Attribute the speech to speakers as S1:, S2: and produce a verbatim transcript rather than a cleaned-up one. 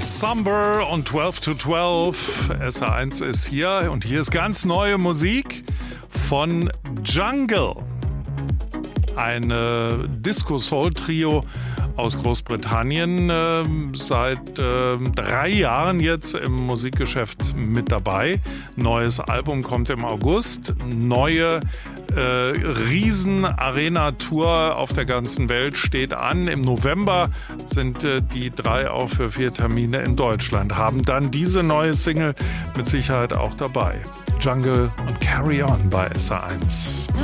S1: Somber und zwölf to zwölf. S R eins ist hier und hier ist ganz neue Musik von Jungle. Eine Disco-Soul-Trio aus Großbritannien, äh, seit äh, drei Jahren jetzt im Musikgeschäft mit dabei. Neues Album kommt im August. Neue äh, Riesen-Arena-Tour auf der ganzen Welt steht an. Im November sind äh, die drei auch für vier Termine in Deutschland. Haben dann diese neue Single mit Sicherheit auch dabei. Jungle und Carry On bei S R eins.